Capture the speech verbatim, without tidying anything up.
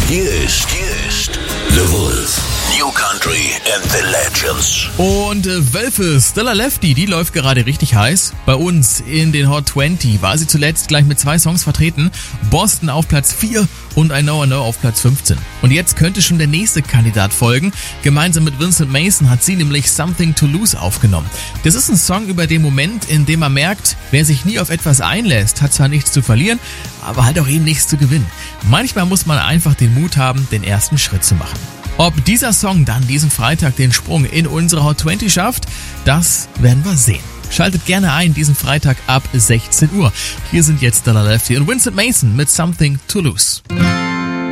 Hier ist, hier ist The Wolf. New Country and the Legends. Und äh, Wölfe, Stella Lefty, die läuft gerade richtig heiß. Bei uns in den Hot zwanzig war sie zuletzt gleich mit zwei Songs vertreten. Boston auf Platz vier und I Know I Know auf Platz fünfzehn. Und jetzt könnte schon der nächste Kandidat folgen. Gemeinsam mit Vincent Mason hat sie nämlich Something to Lose aufgenommen. Das ist ein Song über den Moment, in dem man merkt, wer sich nie auf etwas einlässt, hat zwar nichts zu verlieren, aber halt auch eben nichts zu gewinnen. Manchmal muss man einfach den Mut haben, den ersten Schritt zu machen. Ob dieser Song dann diesen Freitag den Sprung in unsere Hot zwanzig schafft, das werden wir sehen. Schaltet gerne ein diesen Freitag ab sechzehn Uhr. Hier sind jetzt Stella Lefty und Vincent Mason mit Something to Lose.